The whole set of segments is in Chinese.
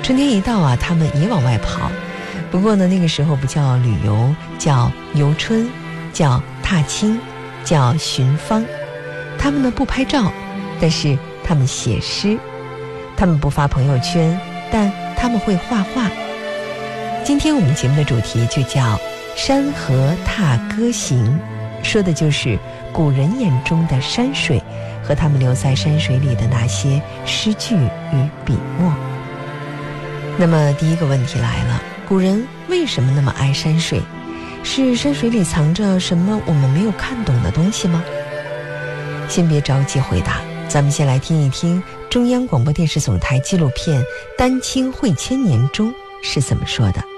春天一到啊，他们也往外跑。不过呢，那个时候不叫旅游，叫游春，叫踏青，叫寻芳。他们呢不拍照，但是他们写诗。他们不发朋友圈，但他们会画画。今天我们节目的主题就叫山河踏歌行，说的就是古人眼中的山水和他们留在山水里的那些诗句与笔墨。那么第一个问题来了，古人为什么那么爱山水？是山水里藏着什么我们没有看懂的东西吗？先别着急回答，咱们先来听一听中央广播电视总台纪录片《丹青会千年》中是怎么说的。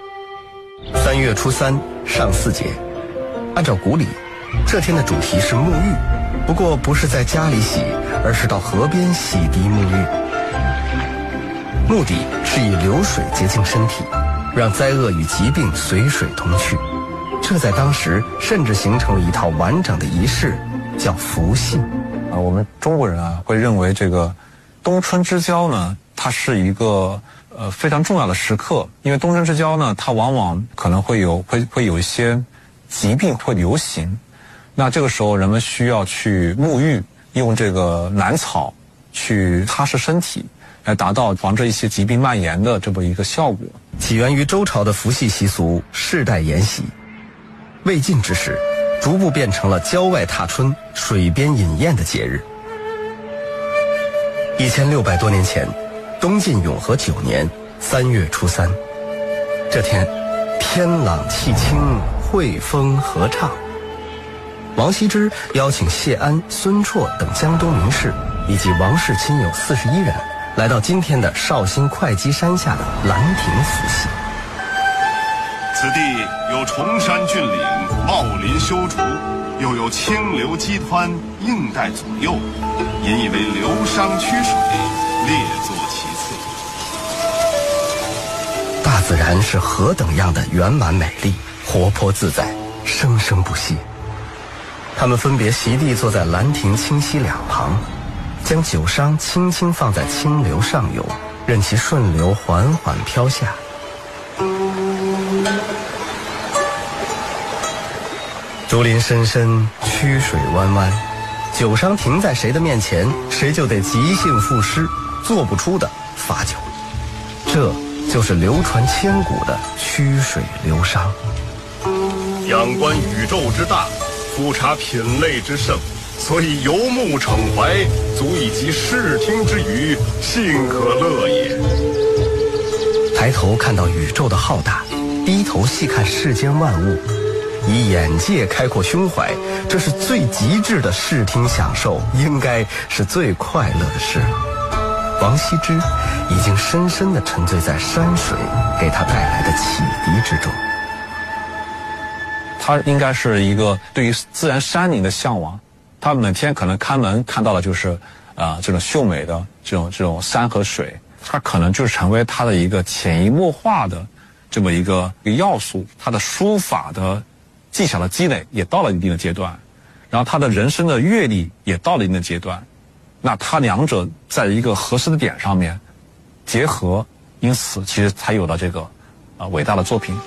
3月初3上巳节，按照古礼，这天的主题是沐浴，不过不是在家里洗，而是到河边洗涤沐浴，目的是以流水洁净身体，让灾厄与疾病随水同去。这在当时甚至形成了一套完整的仪式，叫服信。 我们中国人会认为这个冬春之交呢，它是一个非常重要的时刻，因为冬春之交呢，它往往可能会有一些疾病会流行，那这个时候人们需要去沐浴，用这个南草去擦拭身体，来达到防止一些疾病蔓延的这么一个效果。 起源于周朝的服戏习俗，世代沿袭。魏晋之时，逐步变成了郊外踏春、水边饮宴的节日。1600多年前，东晋永和9年3月初3，这天天朗气清，惠风和畅。王羲之邀请谢安、孙绰等江东名士以及王室亲友41人，来到今天的绍兴会稽山下的兰亭服戏。 此地有崇山峻岭，茂林修竹，又有清流激湍，映带左右，引以为流觞曲水，列作其次。 大自然是何等样的圆满美丽，活泼自在，生生不息。他们分别席地坐在兰亭清溪两旁，将酒觞轻轻放在清流上游，任其顺流缓缓飘下。竹林深深，曲水弯弯，酒觞停在谁的面前，谁就得即兴赋诗，做不出的罚酒。这就是流传千古的曲水流觞。 仰观宇宙之大，俯察品类之盛，所以游目骋怀，足以及视听之娱，幸可乐也。 抬头看到宇宙的浩大，低头细看世间万物，以眼界开阔胸怀，这是最极致的视听享受，应该是最快乐的事。王羲之已经深深地沉醉在山水给他带来的启迪之中。 他应该是一个对于自然山林的向往，他每天可能看门看到的就是这种秀美的这种山和水，他可能就是成为他的一个潜移默化的这么一个要素。他的书法的技巧的积累也到了一定的阶段，然后他的人生的阅历也到了一定的阶段，那他两者在一个合适的点上面结合，因此其实才有了这个伟大的作品。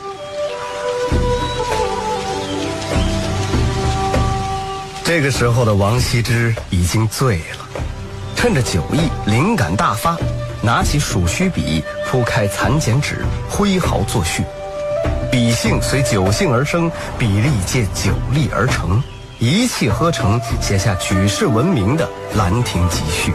这个时候的王羲之已经醉了，趁着酒意灵感大发，拿起鼠须笔，铺开蚕茧纸，挥毫作序。笔性随酒兴而生，笔力借酒力而成，一气呵成，写下举世闻名的《兰亭集序》。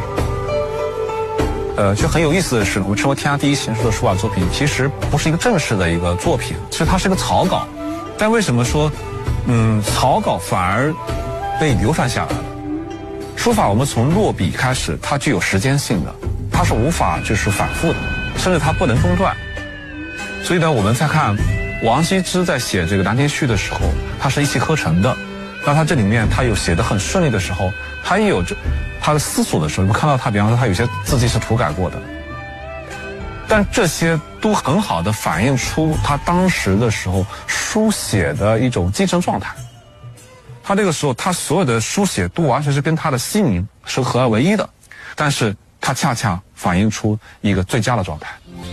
就很有意思的是，我们称为天下第一行书的书法作品，其实不是一个正式的一个作品，其实它是一个草稿。但为什么说，草稿反而被流传下来了？书法我们从落笔开始，它具有时间性的，它是无法就是反复的，甚至它不能中断。所以呢，我们再看王羲之在写这个《兰亭序》的时候，它是一气呵成的。那他这里面他有写得很顺利的时候，他也有他的思索的时候，我们看到他，比方说他有些字迹是涂改过的，但这些都很好的反映出他当时的时候书写的一种精神状态。他这个时候他所有的书写都完全是跟他的心灵是合二为一的，但是他恰恰反映出一个最佳的状态。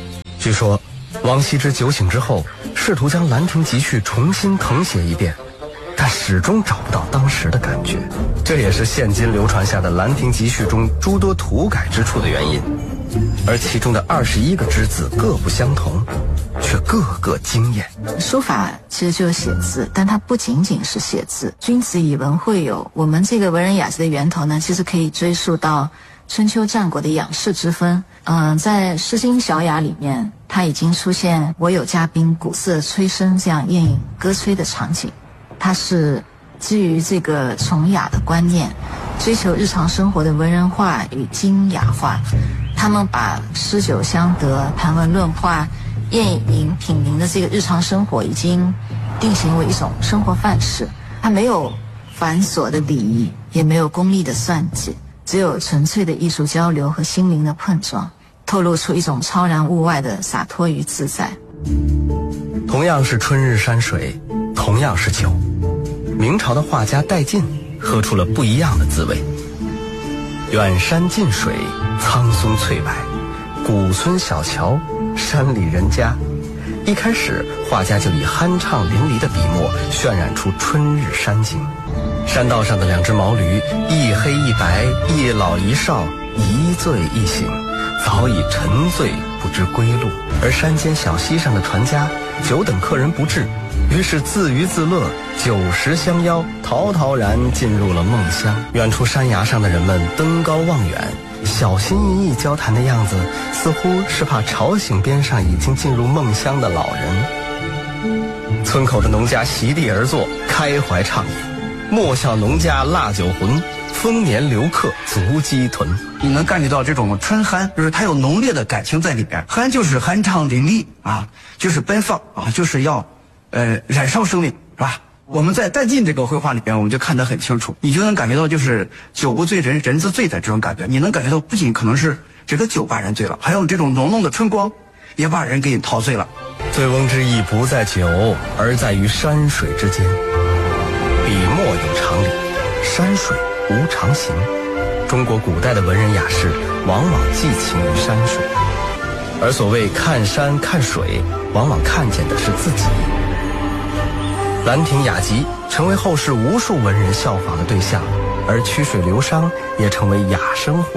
据说王羲之酒醒之后，试图将《兰亭集序》重新誊写一遍，但始终找不到当时的感觉，这也是现今流传下的《兰亭集序》中诸多涂改之处的原因。而其中的21个之字各不相同，却个个惊艳。 书法其实就是写字，但它不仅仅是写字。君子以文会友，我们这个文人雅集的源头呢，其实可以追溯到春秋战国的养士之分。在《诗经·小雅》里面，它已经出现我有嘉宾，鼓瑟吹笙这样宴饮歌吹的场景。它是基于这个崇雅的观念，追求日常生活的文人化与精雅化。他们把诗酒相得、谈文论画、宴饮品茗的这个日常生活已经定型为一种生活范式。它没有繁琐的礼仪，也没有功利的算计，只有纯粹的艺术交流和心灵的碰撞，透露出一种超然物外的洒脱与自在。 同样是春日山水，同样是酒，明朝的画家戴进喝出了不一样的滋味。远山近水，苍松翠柏，古村小桥，山里人家。一开始画家就以酣畅淋漓的笔墨渲染出春日山景。山道上的2只毛驴，一黑一白，一老一少，一醉一醒，早已沉醉不知归路。而山间小溪上的船家久等客人不至，于是自娱自乐，酒食相邀，陶陶然进入了梦乡。远处山崖上的人们登高望远，小心翼翼交谈的样子，似乎是怕吵醒边上已经进入梦乡的老人。村口的农家席地而坐，开怀畅饮。莫笑农家腊酒浑，丰年留客足鸡豚。 你能感觉到这种春酣，就是它有浓烈的感情在里边。酣就是酣畅淋漓啊，就是奔放啊，就是要燃烧生命，是吧？我们在戴进这个绘画里边，我们就看得很清楚，你就能感觉到就是酒不醉人人自醉的这种感觉。你能感觉到不仅可能是这个酒把人醉了，还有这种浓浓的春光也把人给陶醉了。 醉翁之意不在酒，而在于山水之间。笔墨有常理，山水无常形。中国古代的文人雅士往往寄情于山水，而所谓看山看水，往往看见的是自己。《兰亭雅集》成为后世无数文人效仿的对象，而曲水流觞也成为雅生活